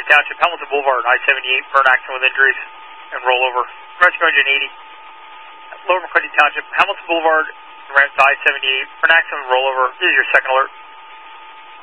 Township, Hamilton Boulevard, I-78 for an accident with injuries and rollover. Rescue engine 80. Lower McCarty Township, Hamilton Boulevard, ramp to I-78 for an accident with rollover. This is your second alert.